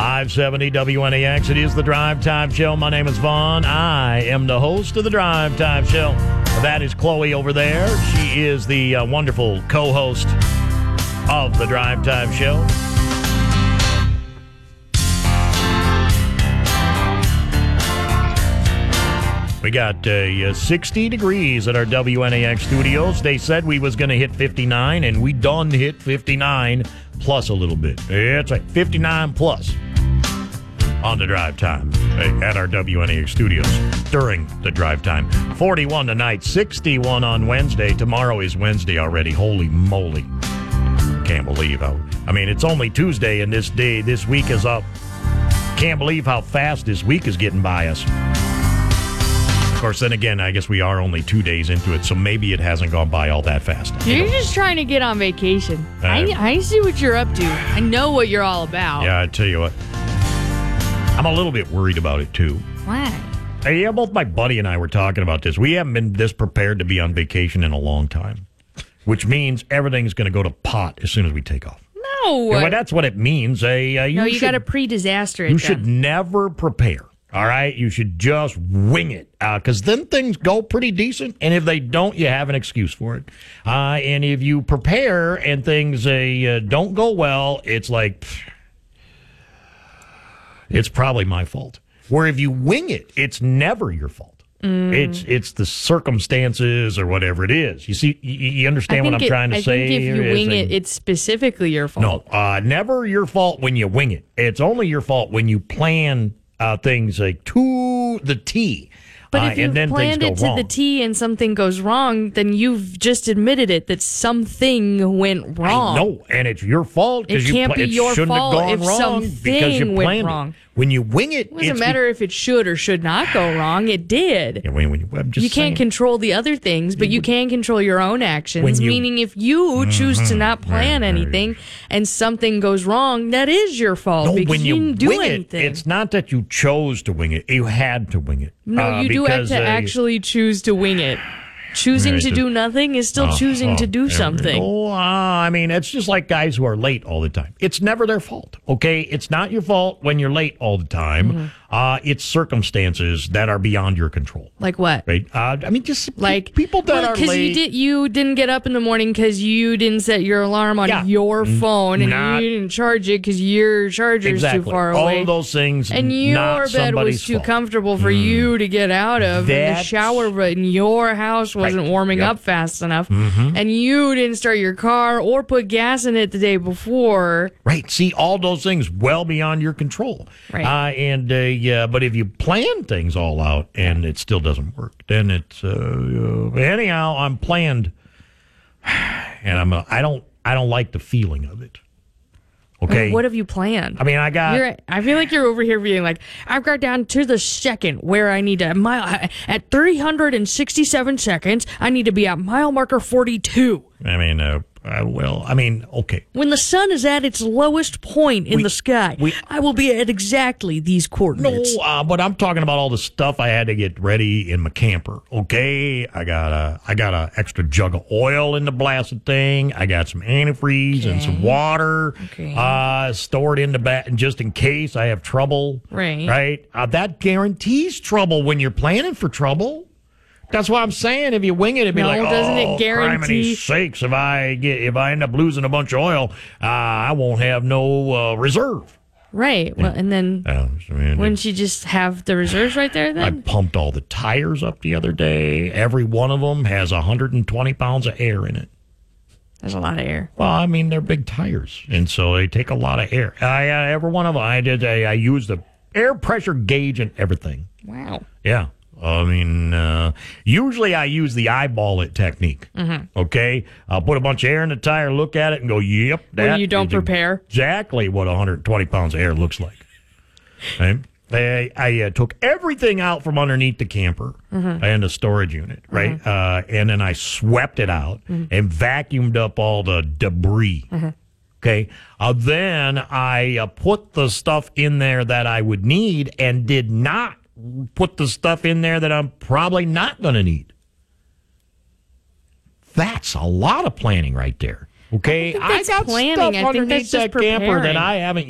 570 WNAX. It is the Drive Time Show. My name is Vaughn. I am the host of the Drive Time Show. That is Chloe over there. She is the wonderful co-host of the Drive Time Show. We got 60 degrees at our WNAX studios. They said we was going to hit 59, and we done hit 59 plus a little bit. It's like 59 plus on the drive time at our WNAX studios during the drive time. 41 tonight, 61 on Wednesday. Tomorrow is Wednesday already. Holy moly. Can't believe how. I mean, it's only Tuesday, and this week is up. Can't believe how fast this week is getting by us. Of course, then again, I guess we are only 2 days into it, so maybe it hasn't gone by all that fast. You're just trying to get on vacation. I see what you're up to. I know what you're all about. Yeah, I tell you what. I'm a little bit worried about it, too. Why? Yeah, both my buddy and I were talking about this. We haven't been this prepared to be on vacation in a long time, which means everything's going to go to pot as soon as we take off. No. Well, that's what it means. You got to pre-disaster it. You should never prepare. All right, you should just wing it, because then things go pretty decent, and if they don't, you have an excuse for it. And if you prepare and things don't go well, it's like, it's probably my fault. Where if you wing it, it's never your fault. It's the circumstances or whatever it is. You see, you understand what I'm trying to say? I think if you wing it, it's specifically your fault. No, never your fault when you wing it. It's only your fault when you plan things like to the T. But if you've planned it to the T and something goes wrong, then you've just admitted it that something went wrong. No, and it's your fault. It can't be your fault if something went wrong. When you wing it, it doesn't matter if it should or should not go wrong. It did. Yeah, you can't control the other things, but you can control your own actions. Meaning, if you choose to not plan anything and something goes wrong, that is your fault because you didn't do anything. It's not that you chose to wing it; you had to wing it. No, you do have to actually choose to wing it. Choosing to do nothing is still choosing to do something. I mean, it's just like guys who are late all the time. It's never their fault, okay? It's not your fault when you're late all the time. It's circumstances that are beyond your control. Like what? Right? I mean, just like people that are late. Because you didn't get up in the morning because you didn't set your alarm on your phone and you didn't charge it because your charger's too far away. All of those things. And your bed was too comfortable for you to get out of. And the shower in your house wasn't warming up fast enough. And you didn't start your car or put gas in it the day before. Right. See, all those things well beyond your control. Right. But if you plan things all out and it still doesn't work, then it's anyhow. I'm planned, and I don't like the feeling of it. Okay. What have you planned? I mean, I feel like you're over here being like, I've got down to the second where I need to at 367 seconds. I need to be at mile marker 42. I mean, okay. When the sun is at its lowest point in the sky, I will be at exactly these coordinates. No, but I'm talking about all the stuff I had to get ready in my camper. Okay, I got a extra jug of oil in the blasted thing. I got some antifreeze and some water stored in the back just in case I have trouble. Right. That guarantees trouble when you're planning for trouble. That's what I'm saying. If you wing it, it'd be doesn't it guarantee? Criminy sakes! If I end up losing a bunch of oil, I won't have no reserve. Right. Well, and then wouldn't you just have the reserves right there? Then I pumped all the tires up the other day. Every one of them has 120 pounds of air in it. There's a lot of air. Well, I mean they're big tires, and so they take a lot of air. Every one of them, I used the air pressure gauge and everything. Wow. Yeah. I mean, usually I use the eyeball it technique. Okay? I'll put a bunch of air in the tire, look at it, and go, yep. When you don't prepare? Exactly what 120 pounds of air looks like. Okay? I took everything out from underneath the camper and the storage unit, right? And then I swept it out and vacuumed up all the debris. Okay? Then I put the stuff in there that I would need and did not put the stuff in there that I'm probably not going to need. That's a lot of planning right there. Okay, I got planning. stuff underneath that camper that I haven't